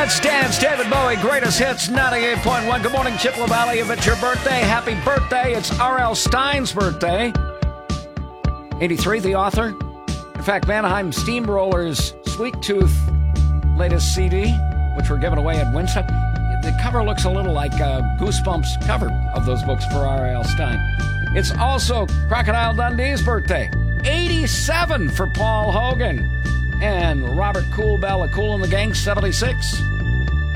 Let's Dance, David Bowie, Greatest Hits, 98.1. Good morning, Chippewa Valley. If it's your birthday, happy birthday. It's R.L. Stine's birthday. 83, the author. In fact, Mannheim Steamrollers' Sweet Tooth latest CD, which we're giving away at Winston. The cover looks a little like Goosebumps cover of those books for R.L. Stine. It's also Crocodile Dundee's birthday. 87 for Paul Hogan. And Robert Cool Bell of Kool and the Gang, 76.